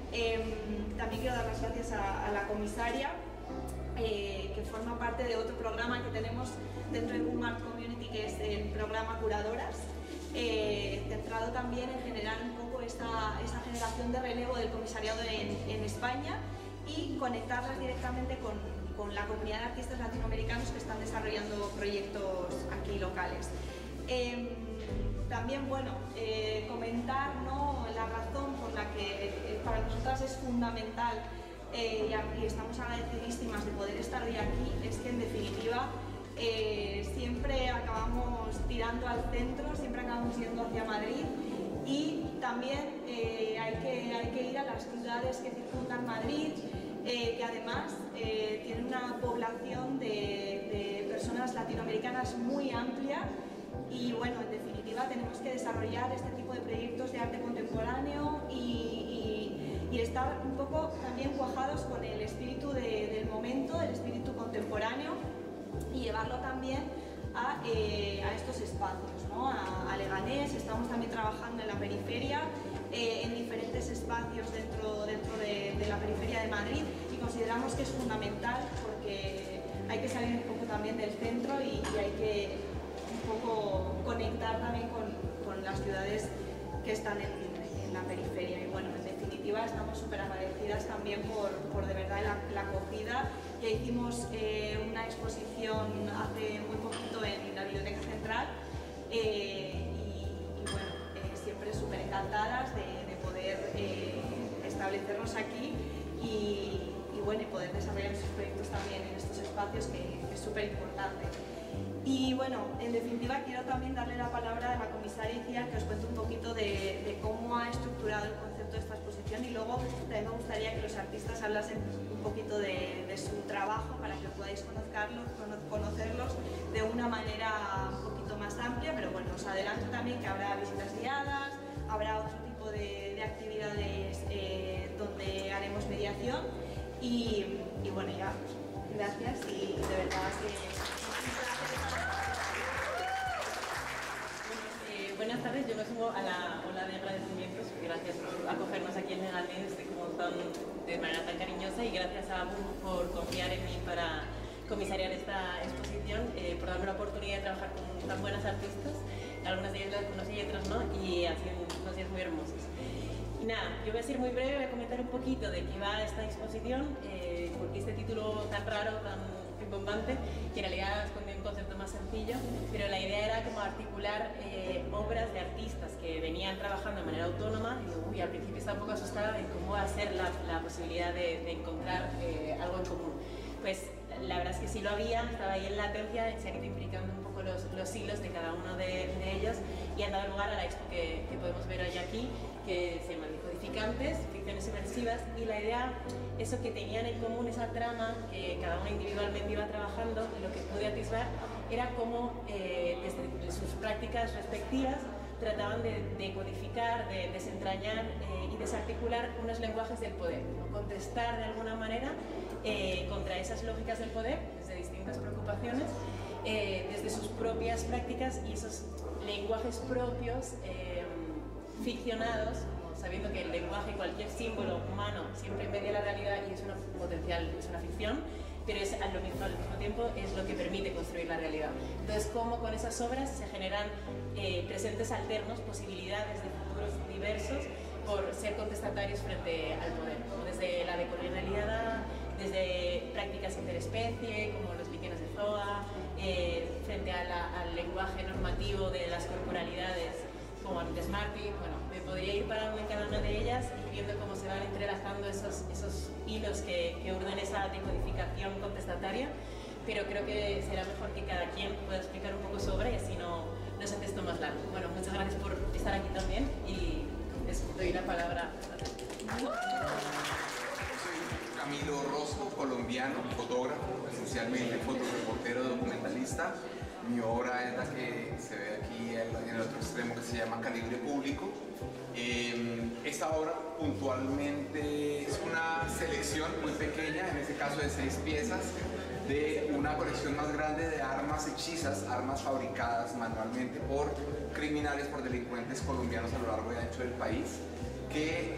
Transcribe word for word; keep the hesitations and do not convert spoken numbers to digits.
Eh, también quiero dar las gracias a, a la comisaria, eh, que forma parte de otro programa que tenemos dentro de Boom Art Community, que es el programa Curadoras, eh, centrado también en generar un poco esta, esta generación de relevo del comisariado en, en España y conectarlas directamente con, con la comunidad de artistas latinoamericanos que están desarrollando proyectos aquí locales. Eh, también, bueno, eh, comentar, ¿no?, la razón por la que eh, para nosotras es fundamental eh, y, y estamos agradecidísimas de poder estar hoy aquí, es que en definitiva eh, siempre acabamos tirando al centro, siempre acabamos yendo hacia Madrid, y también eh, hay, que, hay que ir a las ciudades que circundan Madrid, eh, que además eh, tienen una población de, de personas latinoamericanas muy amplia. Y bueno, en definitiva tenemos que desarrollar este tipo de proyectos de arte contemporáneo y, y, y estar un poco también cuajados con el espíritu de, del momento, el espíritu contemporáneo, y llevarlo también a, eh, a estos espacios, ¿no? a, a Leganés. Estamos también trabajando en la periferia, eh, en diferentes espacios dentro, dentro de, de la periferia de Madrid, y consideramos que es fundamental porque hay que salir un poco también del centro y, y hay que un poco conectar también con, con las ciudades que están en, en la periferia. Y bueno, en definitiva estamos súper agradecidas también por, por de verdad la, la acogida. Ya hicimos eh, una exposición hace muy poquito en la Biblioteca Central, eh, y, y bueno, eh, siempre súper encantadas de, de poder eh, establecernos aquí y, y bueno, y poder desarrollar nuestros proyectos también en estos espacios, que, que es súper importante. Y bueno, en definitiva quiero también darle la palabra a la comisaria Iciar, que os cuente un poquito de, de cómo ha estructurado el concepto de esta exposición, y luego también me gustaría que los artistas hablasen un poquito de, de su trabajo para que podáis conocerlos, conocerlos de una manera un poquito más amplia. Pero bueno, os adelanto también que habrá visitas guiadas, habrá otro tipo de, de actividades eh, donde haremos mediación y, y bueno, ya, gracias y de verdad que... Buenas tardes, yo me sumo a la ola de agradecimientos. Gracias por acogernos aquí en Leganés de manera tan cariñosa, y gracias a Boom por confiar en mí para comisariar esta exposición, eh, por darme la oportunidad de trabajar con tan buenas artistas. Algunas de ellas las conocí y otras no, y han sido unos días muy hermosos. Y nada, yo voy a ser muy breve, voy a comentar un poquito de qué va esta exposición, eh, porque este título tan raro, tan bombante, que en realidad esconde un concepto más sencillo, pero la idea era como articular eh, obras de artistas que venían trabajando de manera autónoma, y uy, al principio estaba un poco asustada de cómo va a ser la, la posibilidad de, de encontrar eh, algo en común. Pues la verdad es que sí lo había, estaba ahí en latencia, se han ido implicando un poco los, los hilos de cada uno de, de ellos, y han dado lugar a la expo que, que podemos ver hoy aquí, que se llama Decodificantes, ficciones subversivas, y la idea, eso que tenían en común, esa trama que cada uno individualmente iba trabajando, lo que pude atisbar era cómo eh, desde sus prácticas respectivas trataban de decodificar, de desentrañar eh, y desarticular unos lenguajes del poder, ¿no? Contestar de alguna manera eh, contra esas lógicas del poder desde distintas preocupaciones, eh, desde sus propias prácticas y esos lenguajes propios eh, ficcionados, sabiendo que el lenguaje, cualquier símbolo humano, siempre media la realidad y es una potencial, es una ficción, pero es al mismo, al mismo tiempo es lo que permite construir la realidad. Entonces, cómo con esas obras se generan eh, presentes alternos, posibilidades de futuros diversos por ser contestatarios frente al poder, ¿no? Desde la decolonialidad, desde prácticas interespecie, como los líquenes de Z O A, eh, frente a la, al lenguaje normativo de las corporalidades, como antes Martí. Bueno, me podría ir parando en cada una de ellas y viendo cómo se van entrelazando esos, esos hilos que, que urden esa decodificación contestataria, pero creo que será mejor que cada quien pueda explicar un poco sobre, y así no, no se hace esto más largo. Bueno, muchas gracias por estar aquí también y les doy la palabra. Soy Camilo Rosco, colombiano, fotógrafo, esencialmente fotoreportero, documentalista. Mi obra es la que se ve aquí en el otro extremo, que se llama Calibre Público. Eh, esta obra puntualmente es una selección muy pequeña, en este caso de seis piezas, de una colección más grande de armas hechizas, armas fabricadas manualmente por criminales, por delincuentes colombianos a lo largo y ancho del país, que